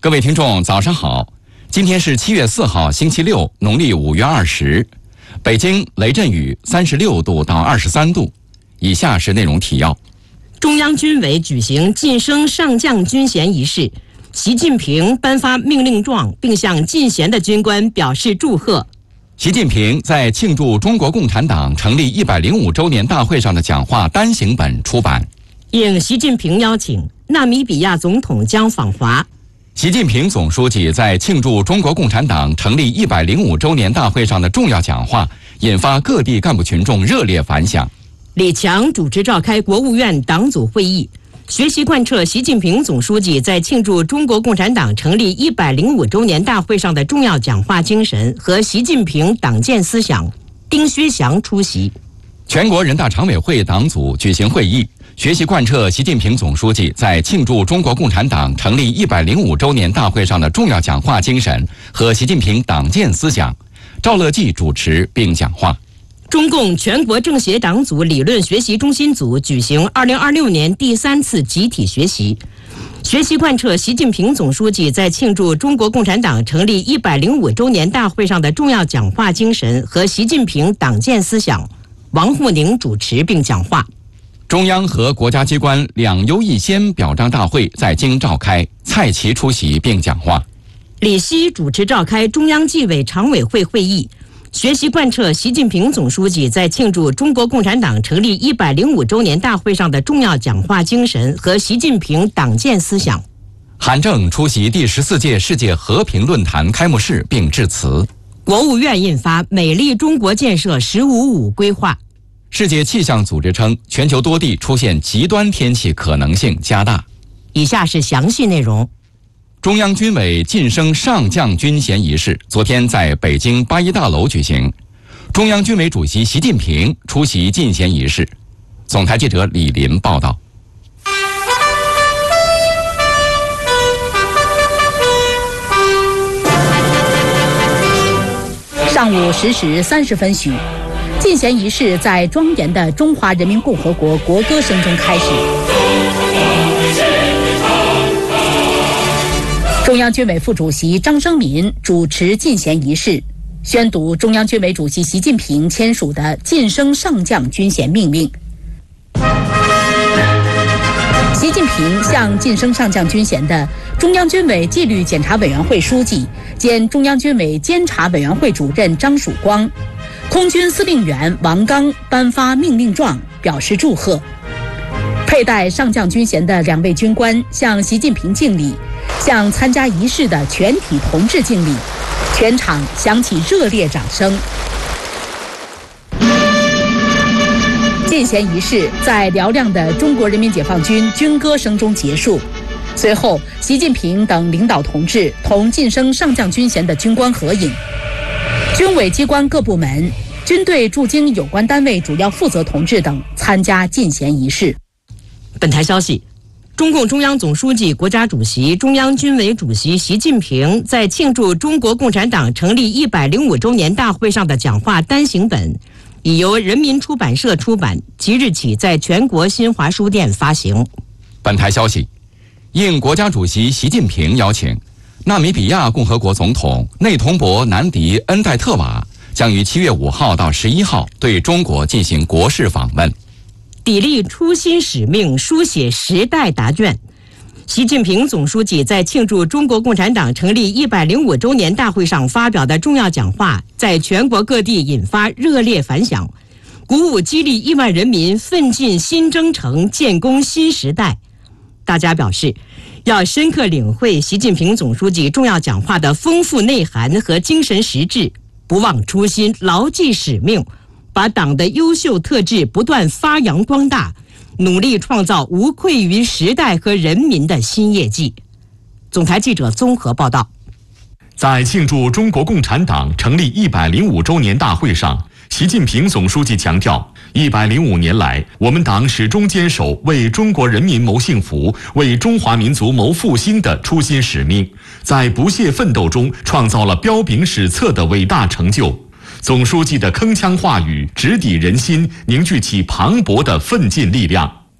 各位听众，早上好！今天是7月4号，星期六，农历5月20。北京雷阵雨36度到23度。以下是内容提要： 中央军委举行晋升上将军衔仪式，习近平颁发命令状，并向进衔的军官表示祝贺。 习近平在庆祝中国共产党成立105周年大会上的讲话单行本出版。 应习近平邀请，纳米比亚总统将访华。 习近平总书记在庆祝中国共产党成立105周年大会上的重要讲话，引发各地干部群众热烈反响。 李强主持召开国务院党组会议，学习贯彻习近平总书记在庆祝中国共产党成立105周年大会上的重要讲话精神和习近平党建思想。丁薛祥出席。 全国人大常委会党组举行会议，学习贯彻习近平总书记在庆祝中国共产党成立105周年大会上的重要讲话精神和习近平党建思想。赵乐际主持并讲话。 中共全国政协党组理论学习中心组举行2026年第3次集体学习，学习贯彻习近平总书记在庆祝中国共产党成立105周年大会上的重要讲话精神和习近平党建思想。王沪宁主持并讲话。 中央和国家机关两优一先表彰大会在京召开，蔡奇出席并讲话。 李希主持召开中央纪委常委会会议，学习贯彻习近平总书记在庆祝中国共产党成立105周年大会上的重要讲话精神和习近平党建思想。 韩正出席第14届世界和平论坛开幕式并致辞。 国务院印发《美丽中国建设“15+5”规划。 世界气象组织称，全球多地出现极端天气可能性加大。 以下是详细内容。 中央军委晋升上将军衔仪式昨天在北京八一大楼举行，中央军委主席习近平出席晋衔仪式。总台记者李林报道。 上午10时30分许，晋衔仪式在庄严的中华人民共和国国歌声中开始。中央军委副主席张生民主持晋衔仪式，宣读中央军委主席习近平签署的晋升上将军衔命令。习近平向晋升上将军衔的中央军委纪律检查委员会书记兼中央军委监察委员会主任张曙光、空军司令员王刚颁发命令状，表示祝贺。佩戴上将军衔的2位军官向习近平敬礼，向参加仪式的全体同志敬礼，全场响起热烈掌声。晋衔仪式在嘹亮的中国人民解放军军歌声中结束。随后，习近平等领导同志同晋升上将军衔的军官合影。军委机关各部门、军队驻京有关单位主要负责同志等参加晋衔仪式。 本台消息，中共中央总书记、国家主席、中央军委主席习近平在庆祝中国共产党成立105周年大会上的讲话单行本已由人民出版社出版，即日起在全国新华书店发行。 本台消息，应国家主席习近平邀请，纳米比亚共和国总统内同博南迪恩代特瓦将于7月5号到11号对中国进行国事访问。 砥砺初心使命，书写时代答卷。习近平总书记在庆祝中国共产党成立105周年大会上发表的重要讲话，在全国各地引发热烈反响，鼓舞激励亿万人民奋进新征程，建功新时代。大家表示，要深刻领会习近平总书记重要讲话的丰富内涵和精神实质，不忘初心，牢记使命，把党的优秀特质不断发扬光大，努力创造无愧于时代和人民的新业绩。总台记者综合报道。 在庆祝中国共产党成立105周年大会上，习近平总书记强调，105年来，我们党始终坚守为中国人民谋幸福、为中华民族谋复兴的初心使命，在不懈奋斗中创造了彪炳史册的伟大成就。总书记的铿锵话语直抵人心，凝聚起磅礴的奋进力量。